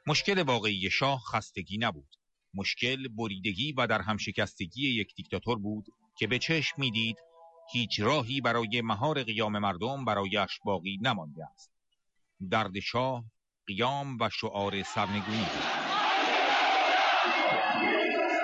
مشکل واقعی شاه خستگی نبود. مشکل بریدگی و در هم شکستگی یک دیکتاتور بود که به چشم میدید هیچ راهی برای مهار قیام مردم برایش باقی نمانده است. درد شاه قیام و شعار سرنگونی بود.